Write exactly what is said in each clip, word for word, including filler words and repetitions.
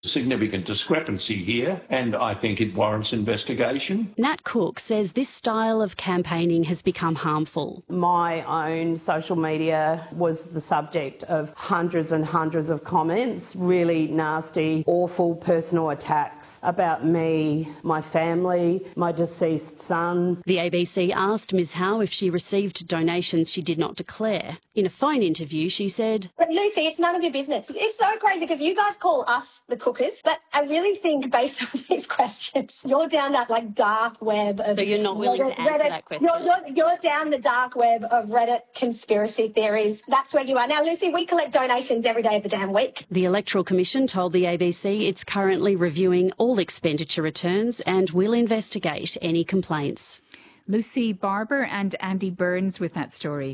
Significant discrepancy here, and I think it warrants investigation. Nat Cook says this style of campaigning has become harmful. My own social media was the subject of hundreds and hundreds of comments, really nasty, awful personal attacks about me, my family, my deceased son. The A B C asked Ms Howe if she received donations she did not declare. In a phone interview, she said, "But Lucy, it's none of your business." It's so crazy because you guys call us the cookers, but I really think based on these questions, you're down that like dark web of... So you're not willing Reddit, to answer Reddit, that question? You're, you're, you're down the dark web of Reddit conspiracy theories. That's where you are. Now, Lucy, we collect donations every day of the damn week. The Electoral Commission told the A B C it's currently reviewing all expenditure returns and will investigate any complaints. Lucy Barber and Andy Burns with that story.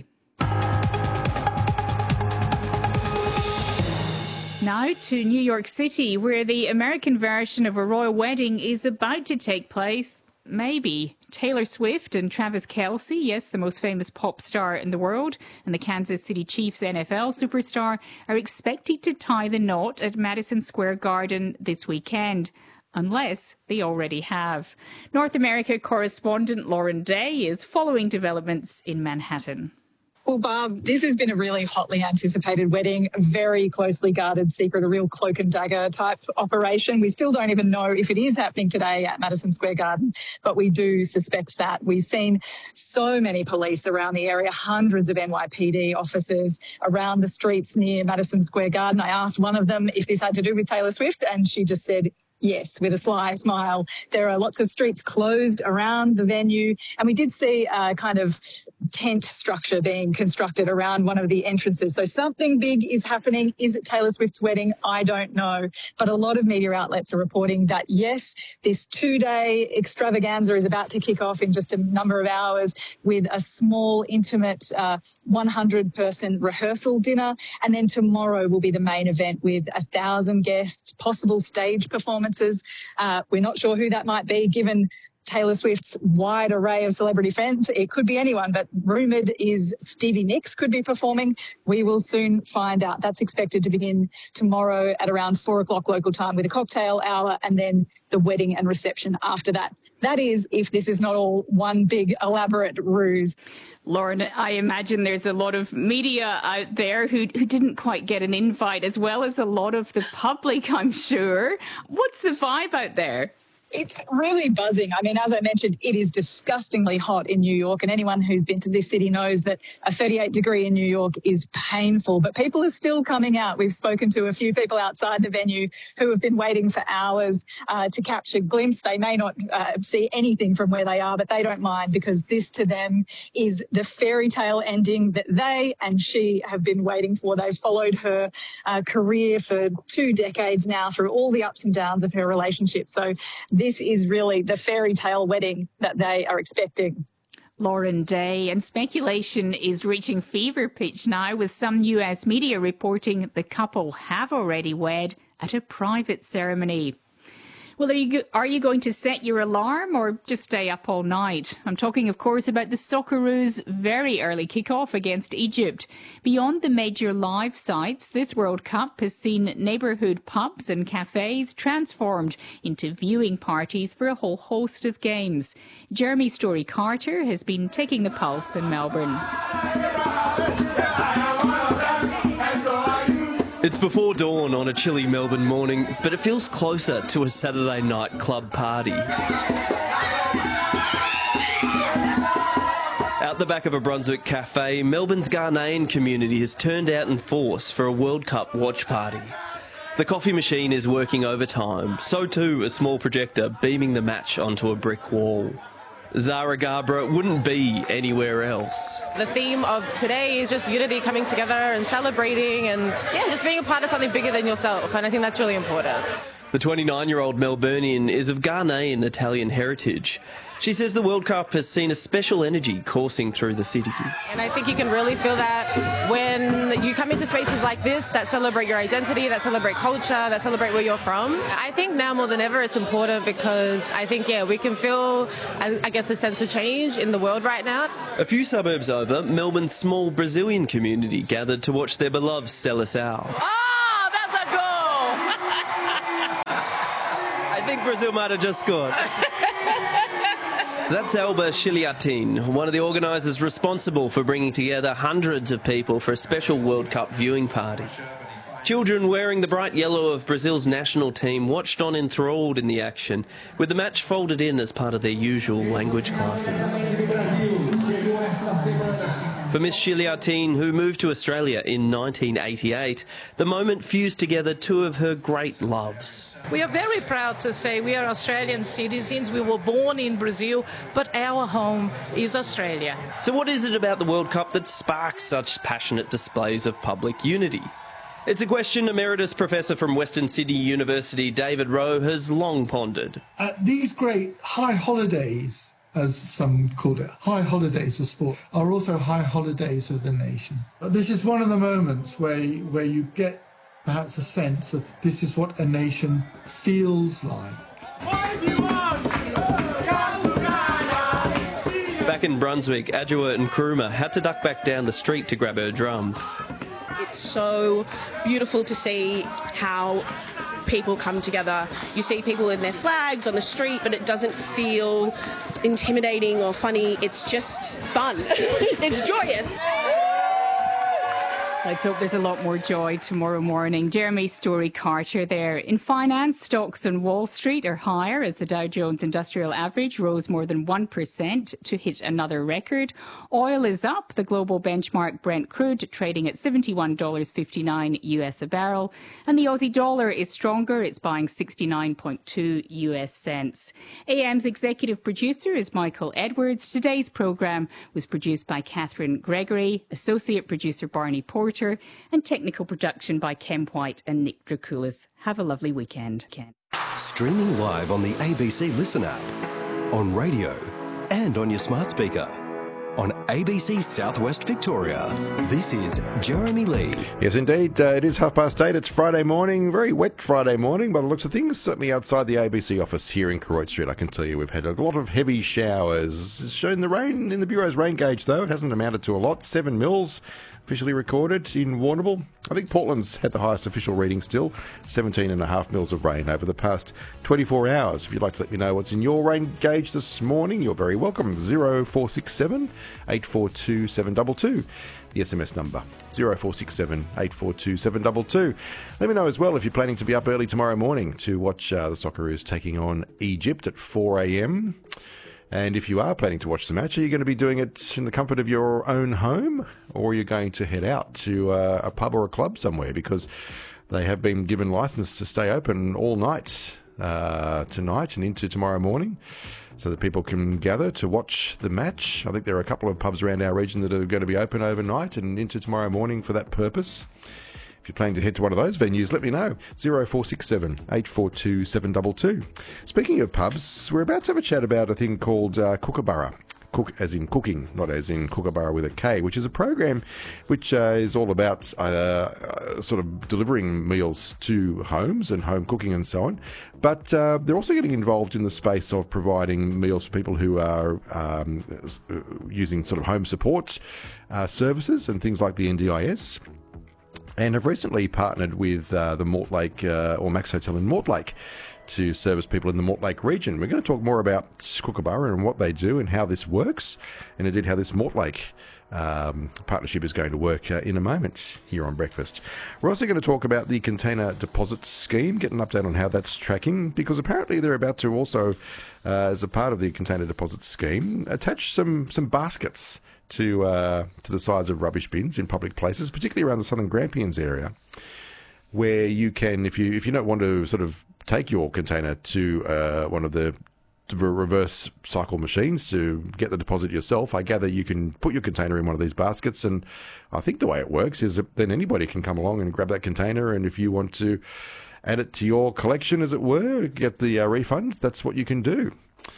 Now to New York City, where the American version of a royal wedding is about to take place. Maybe. Taylor Swift and Travis Kelce, yes, the most famous pop star in the world, and the Kansas City Chiefs N F L superstar are expected to tie the knot at Madison Square Garden this weekend. Unless they already have. North America correspondent Lauren Day is following developments in Manhattan. Well, Barb, this has been a really hotly anticipated wedding, a very closely guarded secret, a real cloak and dagger type operation. We still don't even know if it is happening today at Madison Square Garden, but we do suspect that. We've seen so many police around the area, hundreds of N Y P D officers around the streets near Madison Square Garden. I asked one of them if this had to do with Taylor Swift, and she just said, yes, with a sly smile. There are lots of streets closed around the venue, and we did see a kind of tent structure being constructed around one of the entrances. So something big is happening. Is it Taylor Swift's wedding? I don't know. But a lot of media outlets are reporting that, yes, this two-day extravaganza is about to kick off in just a number of hours with a small, intimate uh, one hundred person rehearsal dinner. And then tomorrow will be the main event with a thousand guests, possible stage performances. Uh, we're not sure who that might be, given Taylor Swift's wide array of celebrity friends. It could be anyone, but rumoured is Stevie Nicks could be performing. We will soon find out. That's expected to begin tomorrow at around four o'clock local time with a cocktail hour and then the wedding and reception after that. That is, if this is not all one big elaborate ruse. Lauren, I imagine there's a lot of media out there who, who didn't quite get an invite, as well as a lot of the public, I'm sure. What's the vibe out there? It's really buzzing. I mean, as I mentioned, it is disgustingly hot in New York, and anyone who's been to this city knows that a thirty-eight degree in New York is painful, but people are still coming out. We've spoken to a few people outside the venue who have been waiting for hours uh, to catch a glimpse. They may not uh, see anything from where they are, but they don't mind, because this to them is the fairy tale ending that they and she have been waiting for. They've followed her uh, career for two decades now through all the ups and downs of her relationship. So this is really the fairy tale wedding that they are expecting. Lauren Day. And speculation is reaching fever pitch now, with some U S media reporting the couple have already wed at a private ceremony. Well, are you, are you going to set your alarm or just stay up all night? I'm talking, of course, about the Socceroos' very early kick-off against Egypt. Beyond the major live sites, this World Cup has seen neighbourhood pubs and cafes transformed into viewing parties for a whole host of games. Jeremy Story-Carter has been taking the pulse in Melbourne. It's before dawn on a chilly Melbourne morning, but it feels closer to a Saturday night club party. Out the back of a Brunswick cafe, Melbourne's Ghanaian community has turned out in force for a World Cup watch party. The coffee machine is working overtime, so too a small projector beaming the match onto a brick wall. Zara Gabra wouldn't be anywhere else. The theme of today is just unity, coming together and celebrating and, yeah, just being a part of something bigger than yourself, and I think that's really important. The twenty-nine-year-old Melburnian is of Ghanaian Italian heritage. She says the World Cup has seen a special energy coursing through the city. And I think you can really feel that when you come into spaces like this that celebrate your identity, that celebrate culture, that celebrate where you're from. I think now more than ever it's important, because I think, yeah, we can feel, I guess, a sense of change in the world right now. A few suburbs over, Melbourne's small Brazilian community gathered to watch their beloved Seleção. Oh! think Brazil might have just scored. That's Alba Chiliatin, one of the organisers responsible for bringing together hundreds of people for a special World Cup viewing party. Children wearing the bright yellow of Brazil's national team watched on enthralled in the action, with the match folded in as part of their usual language classes. For Miss Chiliatin, who moved to Australia in nineteen eighty-eight, the moment fused together two of her great loves. We are very proud to say we are Australian citizens. We were born in Brazil, but our home is Australia. So what is it about the World Cup that sparks such passionate displays of public unity? It's a question Emeritus Professor from Western Sydney University, David Rowe, has long pondered. Uh, these great high holidays, as some called it, high holidays of sport, are also high holidays of the nation. This is one of the moments where, where you get perhaps a sense of this is what a nation feels like. Back in Brunswick, Adjoa and Nkrumah had to duck back down the street to grab her drums. It's so beautiful to see how people come together. You see people in their flags on the street, but it doesn't feel intimidating or funny. It's just fun. It's joyous. Let's hope there's a lot more joy tomorrow morning. Jeremy Story Carter there. In finance, stocks on Wall Street are higher as the Dow Jones Industrial Average rose more than one percent to hit another record. Oil is up. The global benchmark Brent crude trading at seventy-one dollars fifty-nine U S a barrel. And the Aussie dollar is stronger. It's buying sixty-nine point two U S cents. A M's executive producer is Michael Edwards. Today's programme was produced by Catherine Gregory, associate producer Barney Porter, and technical production by Kem White and Nick Dracoulis. Have a lovely weekend. Ken. Streaming live on the A B C Listen app, on radio and on your smart speaker. On A B C Southwest Victoria, this is Jeremy Lee. Yes, indeed. Uh, it is half past eight. It's Friday morning. Very wet Friday morning by the looks of things. Certainly outside the A B C office here in Koroit Street, I can tell you we've had a lot of heavy showers. It's shown the rain in the Bureau's rain gauge, though. It hasn't amounted to a lot. Seven mils officially recorded in Warrnambool. I think Portland's had the highest official reading still, seventeen and a half mils of rain over the past twenty-four hours. If you'd like to let me know what's in your rain gauge this morning, you're very welcome. zero four six seven eight four two seven two two. The S M S number, zero four six seven eight four two seven two two. Let me know as well if you're planning to be up early tomorrow morning to watch uh, the Socceroos taking on Egypt at four a.m. And if you are planning to watch the match, are you going to be doing it in the comfort of your own home, or are you going to head out to uh, a pub or a club somewhere? Because they have been given licence to stay open all night uh, tonight and into tomorrow morning, so that people can gather to watch the match. I think there are a couple of pubs around our region that are going to be open overnight and into tomorrow morning for that purpose. If you're planning to head to one of those venues, let me know. zero four six seven eight four two seven two two. Speaking of pubs, we're about to have a chat about a thing called uh, Kookaburra. Cook as in cooking, not as in Kookaburra with a K, which is a program which uh, is all about uh, uh, sort of delivering meals to homes and home cooking and so on. But uh, they're also getting involved in the space of providing meals for people who are um, using sort of home support uh, services and things like the N D I S. And have recently partnered with uh, the Mortlake uh, or Max Hotel in Mortlake to service people in the Mortlake region. We're going to talk more about Kookaburra and what they do and how this works, and indeed how this Mortlake um, partnership is going to work uh, in a moment here on Breakfast. We're also going to talk about the container deposit scheme, get an update on how that's tracking, because apparently they're about to also, uh, as a part of the container deposit scheme, attach some, some baskets to uh, to the sides of rubbish bins in public places, particularly around the Southern Grampians area, where you can, if you if you don't want to sort of take your container to uh, one of the reverse cycle machines to get the deposit yourself, I gather you can put your container in one of these baskets, and I think the way it works is that then anybody can come along and grab that container, and if you want to add it to your collection, as it were, get the uh, refund, that's what you can do.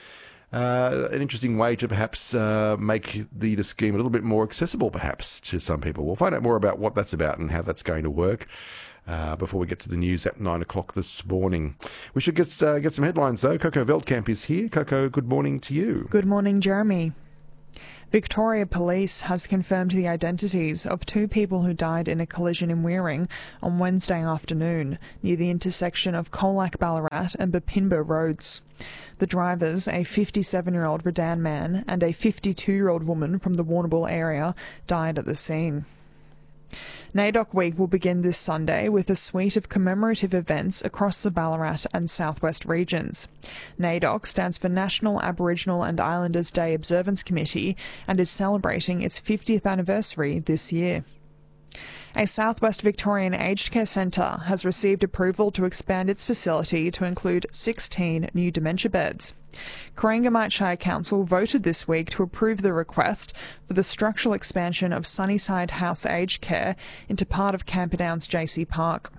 Uh, an interesting way to perhaps uh, make the scheme a little bit more accessible, perhaps, to some people. We'll find out more about what that's about and how that's going to work uh, before we get to the news at nine o'clock this morning. We should get uh, get some headlines, though. Coco Veldkamp is here. Coco, good morning to you. Good morning, Jeremy. Victoria Police has confirmed the identities of two people who died in a collision in Wearing on Wednesday afternoon near the intersection of Colac Ballarat and Bapinba roads. The drivers, a fifty-seven-year-old Redan man and a fifty-two-year-old woman from the Warrnambool area, died at the scene. NAIDOC Week will begin this Sunday with a suite of commemorative events across the Ballarat and Southwest regions. NAIDOC stands for National Aboriginal and Islanders Day Observance Committee and is celebrating its fiftieth anniversary this year. A Southwest Victorian aged care centre has received approval to expand its facility to include sixteen new dementia beds. Corangamite Shire Council voted this week to approve the request for the structural expansion of Sunnyside House Aged Care into part of Camperdown's J C Park.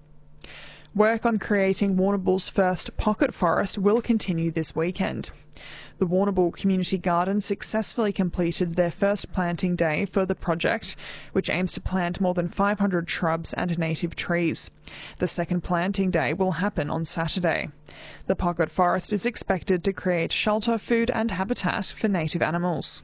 Work on creating Warrnambool's first pocket forest will continue this weekend. The Warrnambool Community Garden successfully completed their first planting day for the project, which aims to plant more than five hundred shrubs and native trees. The second planting day will happen on Saturday. The pocket forest is expected to create shelter, food and habitat for native animals.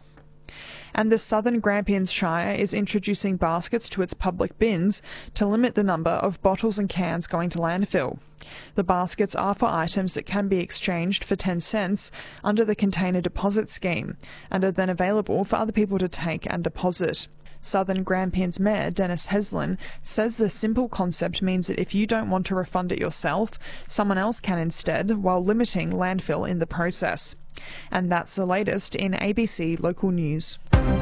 And the Southern Grampians Shire is introducing baskets to its public bins to limit the number of bottles and cans going to landfill. The baskets are for items that can be exchanged for ten cents under the container deposit scheme and are then available for other people to take and deposit. Southern Grampians Mayor Dennis Heslin says the simple concept means that if you don't want to refund it yourself, someone else can instead, while limiting landfill in the process. And that's the latest in A B C Local News.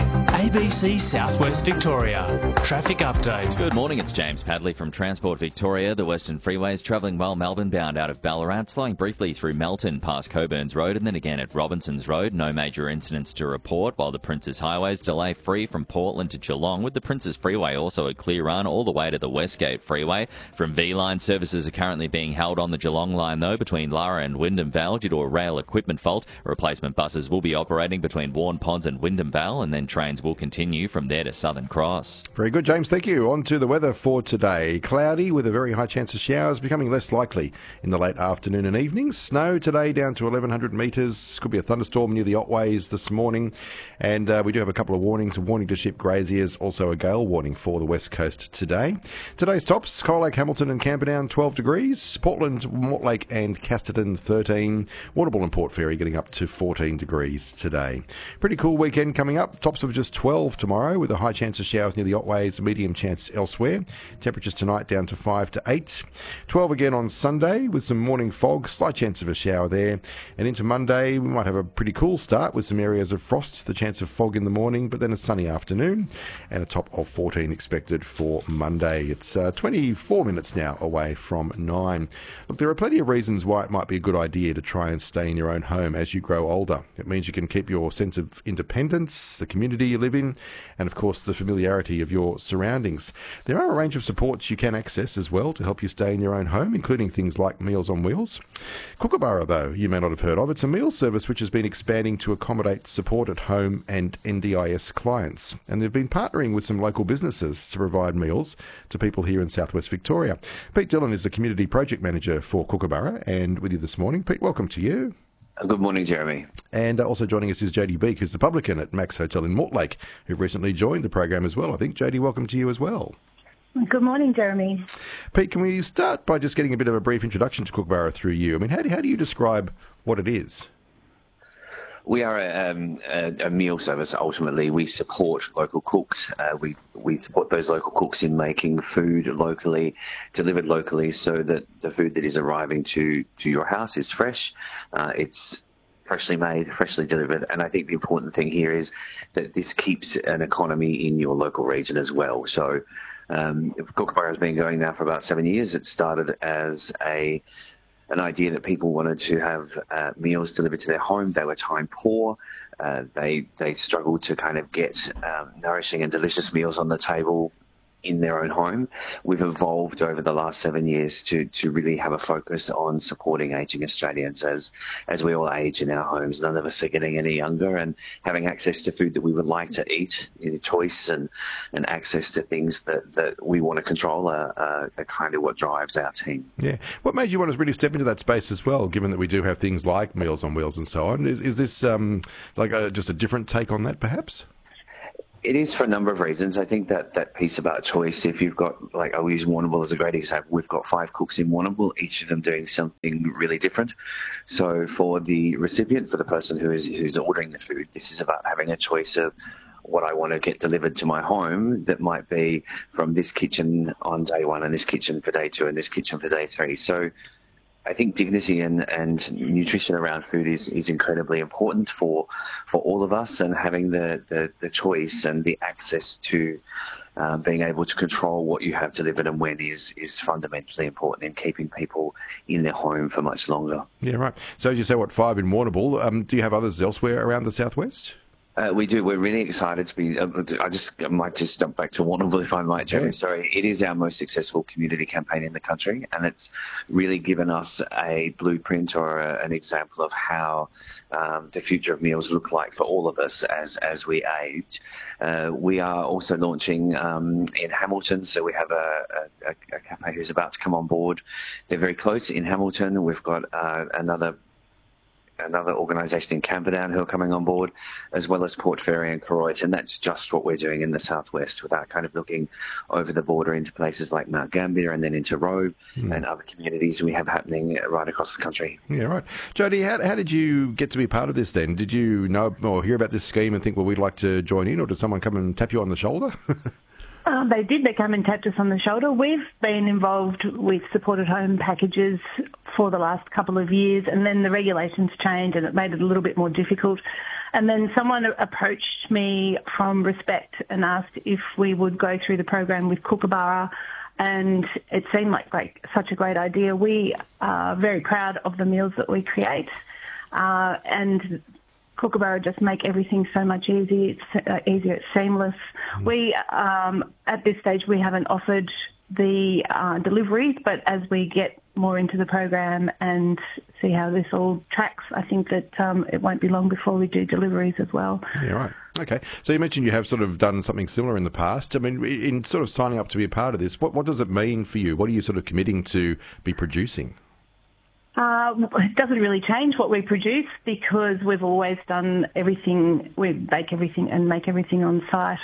A B C Southwest Victoria. Traffic update. Good morning, it's James Padley from Transport Victoria. The Western Freeways travelling well Melbourne bound out of Ballarat, slowing briefly through Melton past Coburns Road and then again at Robinsons Road. No major incidents to report, while the Princes Highways delay free from Portland to Geelong, with the Princes Freeway also a clear run all the way to the Westgate Freeway. From V-Line, services are currently being held on the Geelong line though between Lara and Wyndham Vale due to a rail equipment fault. Replacement buses will be operating between Warren Ponds and Wyndham Vale, and then trains will continue from there to Southern Cross. Very good, James. Thank you. On to the weather for today. Cloudy with a very high chance of showers, becoming less likely in the late afternoon and evenings. Snow today down to eleven hundred metres. Could be a thunderstorm near the Otways this morning. And uh, we do have a couple of warnings. A warning to ship graziers, also a gale warning for the west coast today. Today's tops, Colac, Hamilton and Camperdown, twelve degrees. Portland, Mortlake and Casterton, thirteen. Warrnambool and Port Fairy getting up to fourteen degrees today. Pretty cool weekend coming up. Tops of just twelve tomorrow with a high chance of showers near the Otways, medium chance elsewhere. Temperatures tonight down to five to eight. twelve again on Sunday with some morning fog, slight chance of a shower there. And into Monday, we might have a pretty cool start with some areas of frost, the chance of fog in the morning, but then a sunny afternoon and a top of fourteen expected for Monday. It's uh, twenty-four minutes now away from nine. Look, there are plenty of reasons why it might be a good idea to try and stay in your own home as you grow older. It means you can keep your sense of independence, the community you live in, and of course the familiarity of your surroundings. There are a range of supports you can access as well to help you stay in your own home, including things like Meals on Wheels. Kookaburra, though, you may not have heard of. It's a meal service which has been expanding to accommodate support at home and N D I S clients. And they've been partnering with some local businesses to provide meals to people here in southwest Victoria. Pete Dillon is the Community Project Manager for Kookaburra, and with you this morning. Pete, welcome to you. Good morning, Jeremy. And also joining us is Jodie Beek, who's the publican at Max Hotel in Mortlake, who recently joined the program as well. I think, Jodie, welcome to you as well. Good morning, Jeremy. Pete, can we start by just getting a bit of a brief introduction to Kookaburra through you? I mean, how do, how do you describe what it is? We are a, um, a, a meal service. Ultimately, we support local cooks. Uh, we we support those local cooks in making food locally, delivered locally, so that the food that is arriving to, to your house is fresh. Uh, it's freshly made, freshly delivered. And I think the important thing here is that this keeps an economy in your local region as well. So um, Kookaburra has been going now for about seven years. It started as a an idea that people wanted to have uh, meals delivered to their home. They were time poor. Uh, they they struggled to kind of get um, nourishing and delicious meals on the table in their own home. We've evolved over the last seven years to to really have a focus on supporting ageing Australians as as we all age in our homes. None of us are getting any younger, and having access to food that we would like to eat, you know, choice and and access to things that, that we want to control are, are, are kind of what drives our team. Yeah. What made you want to really step into that space as well, given that we do have things like Meals on Wheels and so on? Is, is this um, like a, just a different take on that, perhaps? It is for a number of reasons. I think that that piece about choice, if you've got, like, I'll use Warrnambool as a great example. We've got five cooks in Warrnambool, each of them doing something really different. So for the recipient, for the person who is who's ordering the food, this is about having a choice of what I want to get delivered to my home that might be from this kitchen on day one and this kitchen for day two and this kitchen for day three. So I think dignity and, and nutrition around food is, is incredibly important for for all of us, and having the, the, the choice and the access to um, being able to control what you have delivered and when is, is fundamentally important in keeping people in their home for much longer. Yeah, right. So as you say, what, five in Warrnambool, um, do you have others elsewhere around the southwest? Uh, we do. We're really excited to be. Uh, I just I might just jump back to Warrnambool if I might, Jeremy. Yeah. Sorry. It is our most successful community campaign in the country, and it's really given us a blueprint or a, an example of how um, the future of meals look like for all of us as as we age. Uh, we are also launching um, in Hamilton, so we have a, a, a cafe who's about to come on board. They're very close in Hamilton. We've got uh, another. another organisation in Camperdown who are coming on board, as well as Port Fairy and Koroit, and that's just what we're doing in the southwest, without kind of looking over the border into places like Mount Gambier and then into Robe mm. and other communities we have happening right across the country. Yeah, right. Jody, how, how did you get to be part of this then? Did you know or hear about this scheme and think, well, we'd like to join in, or did someone come and tap you on the shoulder? Um, they did. They came and tapped us on the shoulder. We've been involved with supported home packages for the last couple of years, and then the regulations changed and it made it a little bit more difficult. And then someone approached me from Respect and asked if we would go through the program with Kookaburra, and it seemed like, like such a great idea. We are very proud of the meals that we create, uh, and Kookaburra just make everything so much easier. It's uh, easier. It's seamless. Mm. We um, at this stage we haven't offered the uh, deliveries, but as we get more into the program and see how this all tracks, I think that um, it won't be long before we do deliveries as well. Yeah, right. Okay. So you mentioned you have sort of done something similar in the past. I mean, in sort of signing up to be a part of this, what what does it mean for you? What are you sort of committing to be producing? Uh, it doesn't really change what we produce, because we've always done everything, we bake everything and make everything on site.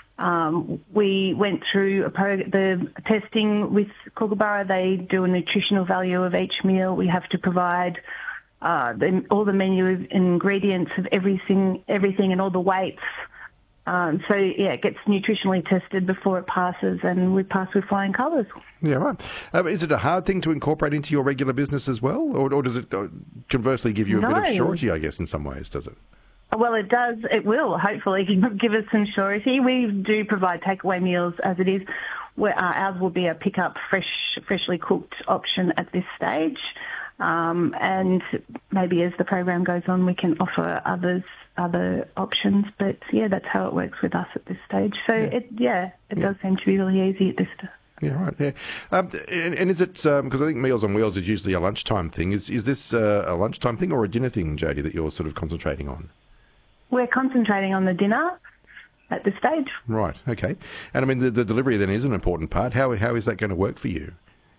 Um, we went through a pro- the testing with Kookaburra. They do a nutritional value of each meal. We have to provide uh, the, all the menu ingredients of everything, everything and all the weights. Um, so, yeah, it gets nutritionally tested before it passes, and we pass with flying colours. Yeah, right. Um, is it a hard thing to incorporate into your regular business as well? Or, or does it uh, conversely give you a no. bit of surety, I guess, in some ways, does it? Well, it does. It will, hopefully, give us some surety. We do provide takeaway meals as it is. Where, uh, ours will be a pick-up, fresh, freshly cooked option at this stage. Um, and maybe as the program goes on, we can offer others other options. But, yeah, that's how it works with us at this stage. So, yeah, it, yeah, it yeah. does seem to be really easy at this stage. Yeah, right. Yeah, um, and, and is it because um, I think Meals on Wheels is usually a lunchtime thing? Is is this uh, a lunchtime thing or a dinner thing, Jody, that you're sort of concentrating on? We're concentrating on the dinner at this stage. Right. Okay. And I mean, the, the delivery then is an important part. How how is that going to work for you?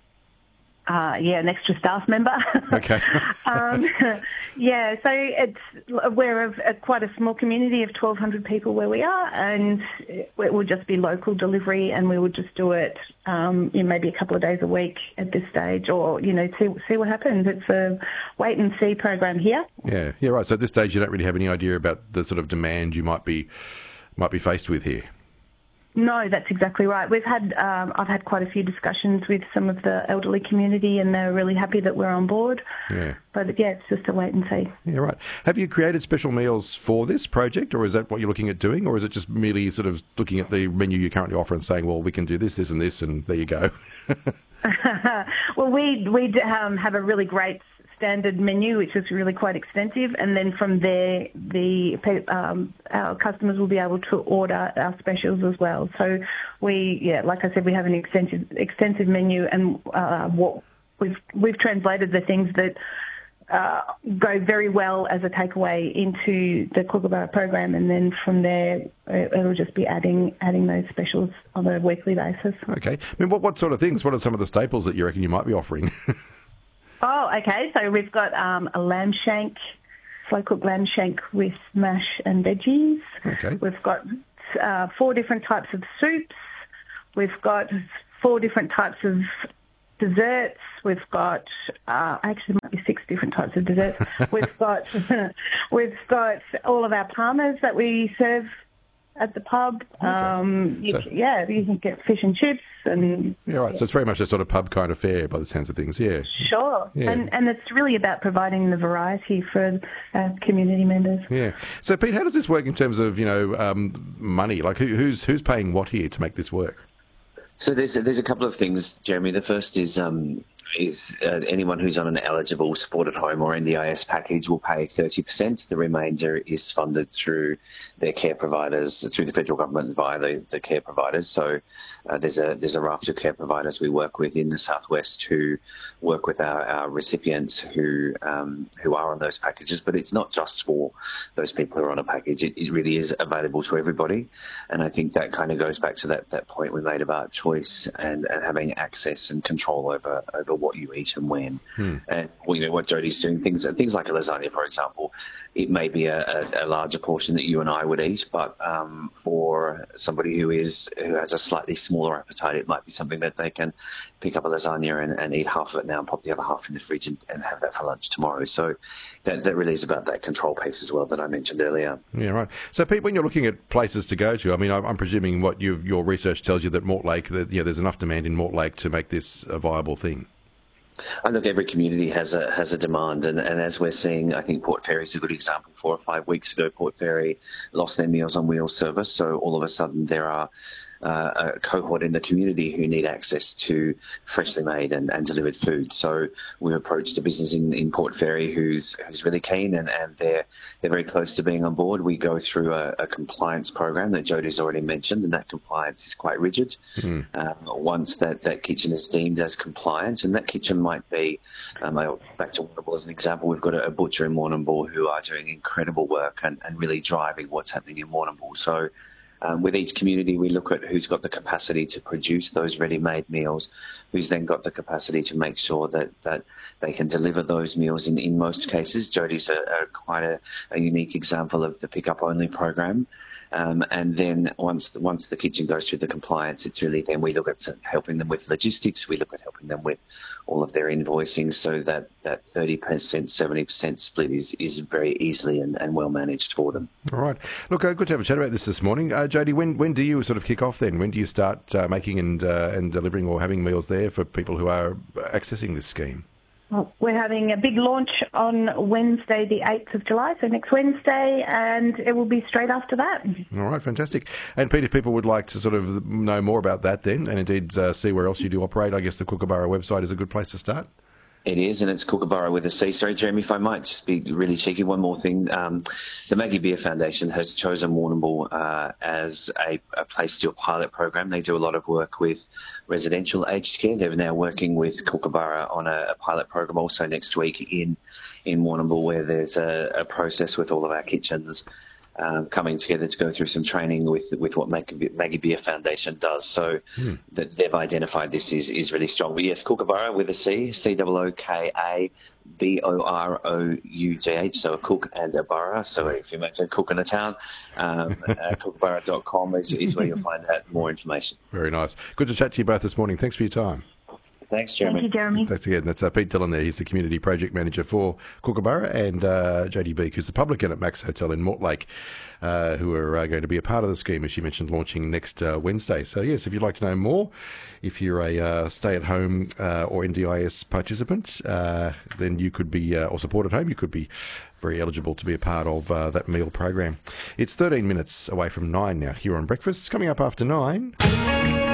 Uh, yeah, an extra staff member. Okay. um, yeah, so it's we're a, a, quite a small community of twelve hundred people where we are, and it will just be local delivery, and we will just do it um, in maybe a couple of days a week at this stage, or, you know, see, see what happens. It's a wait and see program here. Yeah, yeah, right. So at this stage, you don't really have any idea about the sort of demand you might be might be faced with here. No, that's exactly right. We've had, um, I've had quite a few discussions with some of the elderly community, and they're really happy that we're on board. Yeah. But yeah, it's just a wait and see. Yeah, right. Have you created special meals for this project, or is that what you're looking at doing, or is it just merely sort of looking at the menu you currently offer and saying, well, we can do this, this, and this, and there you go? Well, we we um, have a really great standard menu, which is really quite extensive, and then from there, the um, our customers will be able to order our specials as well. So we, yeah, like I said, we have an extensive extensive menu, and uh, what we've we've translated the things that uh, go very well as a takeaway into the Kookaburra program, and then from there, it'll just be adding adding those specials on a weekly basis. Okay. I mean, what what sort of things? What are some of the staples that you reckon you might be offering? Oh, okay. So we've got um, a lamb shank, slow cooked lamb shank with mash and veggies. Okay. We've got uh, four different types of soups. We've got four different types of desserts. We've got uh, actually it might be six different types of desserts. we've got we've got all of our parmas that we serve at the pub. Okay. Um, you, So- yeah, you can get fish and chips and Yeah, right. So it's very much a sort of pub kind of fare by the sounds of things, yeah. sure. Yeah. And and it's really about providing the variety for our community members. Yeah. So, Pete, how does this work in terms of, you know, um, money? Like, who, who's who's paying what here to make this work? So there's there's a couple of things, Jeremy. The first is um, is uh, anyone who's on an eligible Support at Home or N D I S package will pay thirty percent. The remainder is funded through their care providers, through the federal government via the, the care providers. So uh, there's a there's a raft of care providers we work with in the Southwest who work with our, our recipients who um, who are on those packages. But it's not just for those people who are on a package. It, it really is available to everybody. And I think that kind of goes back to that, that point we made about choice and, and having access and control over over what you eat and when. Hmm. And well, you know what Jodie's doing, things things like a lasagna, for example, it may be a, a, a larger portion that you and I would eat, but um, for somebody who is who has a slightly smaller appetite, it might be something that they can pick up a lasagna and, and eat half of it now and pop the other half in the fridge and, and have that for lunch tomorrow. So that, that really is about that control piece as well that I mentioned earlier. Yeah, right. So, Pete, when you're looking at places to go to, I mean, I'm I'm presuming what you your research tells you that Mortlake, that, you know, there's enough demand in Mortlake to make this a viable thing. I look, every community has a has a demand, and, and as we're seeing, I think Port Fairy is a good example. Four or five weeks ago, Port Fairy lost their Meals on Wheels service, so all of a sudden there are uh, a cohort in the community who need access to freshly made and, and delivered food. So we've approached a business in, in Port Fairy who's who's really keen, and, and they're they're very close to being on board. We go through a, a compliance program that Jodie's already mentioned, and that compliance is quite rigid. Mm. Um, once that, that kitchen is deemed as compliant, and that kitchen might be, um, I'll- back to Warrnambool as an example, we've got a, a butcher in Warrnambool who are doing incredible work and, and really driving what's happening in Warrnambool. So um, with each community, we look at who's got the capacity to produce those ready-made meals, who's then got the capacity to make sure that, that they can deliver those meals in, in most cases. Jodie's a, a quite a, a unique example of the pick-up-only program. Um, and then once the, once the kitchen goes through the compliance, it's really then we look at helping them with logistics. We look at helping them with all of their invoicing, so that that thirty percent, seventy percent split is, is very easily and, and well managed for them. All right. Look, uh, good to have a chat about this this morning. Uh, Jodie, when when do you sort of kick off then? When do you start uh, making and uh, and delivering or having meals there for people who are accessing this scheme? Well, we're having a big launch on Wednesday, the eighth of July, so next Wednesday, and it will be straight after that. All right, fantastic. And Pete, if people would like to sort of know more about that then, and indeed uh, see where else you do operate, I guess the Kookaburra website is a good place to start. It is, and it's Kookaburra with a C. Sorry, Jeremy, if I might just be really cheeky, one more thing. Um, the Maggie Beer Foundation has chosen Warrnambool uh, as a, a place to do a pilot program. They do a lot of work with residential aged care. They're now working with Kookaburra on a, a pilot program also next week in, in Warrnambool, where there's a, a process with all of our kitchens Um, coming together to go through some training with with what Maggie Maggie Beer Foundation does. So Hmm. that they've identified this is, is really strong. But yes, Kookaburra with a C, C O O K A B O R O U G H, so a cook and a borough. So if you imagine a cook in a town, um, uh, kookaburra dot com is, is where you'll find out more information. Very nice. Good to chat to you both this morning. Thanks for your time. Thanks, Jeremy. Thank you, Jeremy. Thanks again. That's uh, Pete Dillon there. He's the Community Project Manager for Kookaburra, and uh, Jodie Beek, who's the publican at Max Hotel in Mortlake, uh, who are uh, going to be a part of the scheme, as she mentioned, launching next uh, Wednesday. So, yes, if you'd like to know more, if you're a uh, stay-at-home uh, or N D I S participant, uh, then you could be, uh, or support at home, you could be very eligible to be a part of uh, that meal program. It's thirteen minutes away from nine now here on Breakfast. Coming up after nine...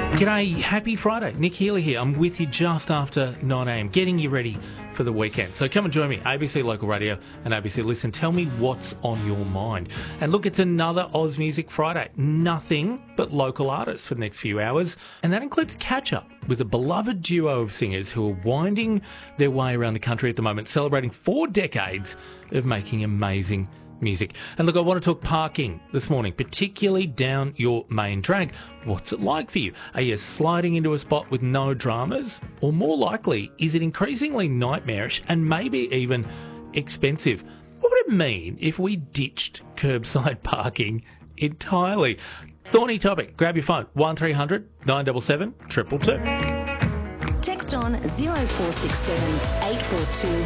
G'day, happy Friday. Nick Healy here. I'm with you just after nine a m, getting you ready for the weekend. So come and join me, A B C Local Radio and A B C Listen. Tell me what's on your mind. And look, it's another Oz Music Friday. Nothing but local artists for the next few hours. And that includes a catch-up with a beloved duo of singers who are winding their way around the country at the moment, celebrating four decades of making amazing music. And look, I want to talk parking this morning, particularly down your main drag. What's it like for you? Are you sliding into a spot with no dramas? Or more likely, is it increasingly nightmarish and maybe even expensive? What would it mean if we ditched curbside parking entirely? Thorny topic. Grab your phone, one three hundred nine seven seven two two two. Text on zero four six seven eight four two